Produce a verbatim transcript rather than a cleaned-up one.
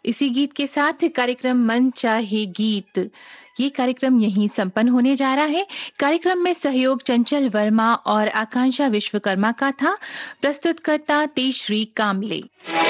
इसी गीत के साथ कार्यक्रम मन चाहे गीत ये कार्यक्रम यहीं संपन्न होने जा रहा है। कार्यक्रम में सहयोग चंचल वर्मा और आकांक्षा विश्वकर्मा का था। प्रस्तुतकर्ता तेजश्री कामले।